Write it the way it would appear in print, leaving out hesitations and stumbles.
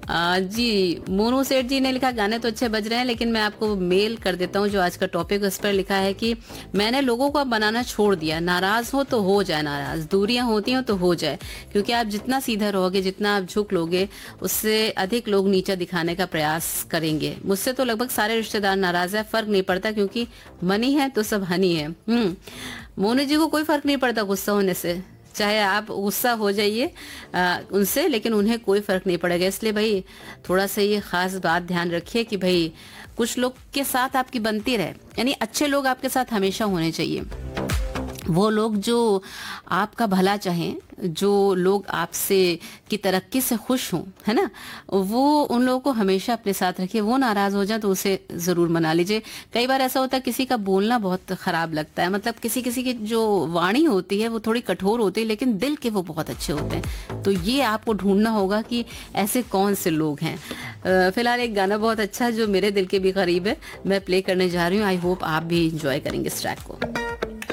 जी, मोनू सेठ जी ने लिखा गाने तो अच्छे बज रहे हैं, लेकिन मैं आपको मेल कर देता हूँ जो आज का टॉपिक, उस पर लिखा है कि मैंने लोगों को अब बनाना छोड़ दिया, नाराज हो तो हो जाए नाराज, दूरियां होती हो तो हो जाए, क्योंकि आप जितना सीधा रहोगे, जितना आप झुक लोगे, उससे अधिक लोग नीचा दिखाने का प्रयास करेंगे। मुझसे तो लगभग सारे रिश्तेदार नाराज है, फर्क नहीं पड़ता क्योंकि मनी है तो सब हनी है। मोनू जी को कोई फर्क नहीं पड़ता गुस्सा होने से, चाहे आप गुस्सा हो जाइए उनसे, लेकिन उन्हें कोई फर्क नहीं पड़ेगा। इसलिए भाई थोड़ा सा ये खास बात ध्यान रखिए कि भाई कुछ लोग के साथ आपकी बनती रहे, यानी अच्छे लोग आपके साथ हमेशा होने चाहिए। वो लोग जो आपका भला चाहें, जो लोग आपसे की तरक्की से खुश हों, है ना, वो उन लोगों को हमेशा अपने साथ रखिए। वो नाराज हो जाए तो उसे जरूर मना लीजिए। कई बार ऐसा होता है किसी का बोलना बहुत खराब लगता है, मतलब किसी किसी की जो वाणी होती है वो थोड़ी कठोर होती है, लेकिन दिल के वो बहुत अच्छे होते हैं। तो ये आपको ढूंढना होगा कि ऐसे कौन से लोग हैं। फिलहाल एक गाना बहुत अच्छा जो मेरे दिल के भी करीब है, मैं प्ले करने जा रही हूँ। आई होप आप भी इंजॉय करेंगे इस ट्रैक को।